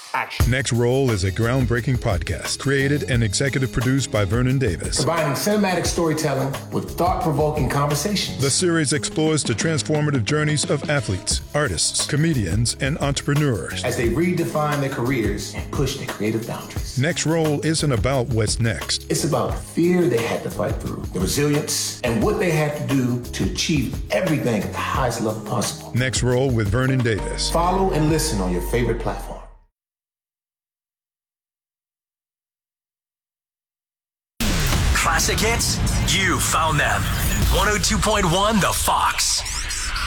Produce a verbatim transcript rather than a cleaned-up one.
action. Next Roll is a groundbreaking podcast created and executive produced by Vernon Davis. Combining cinematic storytelling with thought-provoking conversations. The series explores the transformative journeys of athletes, artists, comedians, and entrepreneurs as they redefine their careers and push their creative boundaries. Next Roll isn't about what's next. It's about the fear they had to fight through, the resilience, and what they had to do to achieve everything at the highest level possible. Next Roll with Vernon Davis. Follow and listen on your favorite platform. Classic hits, you found them. one oh two point one The Fox.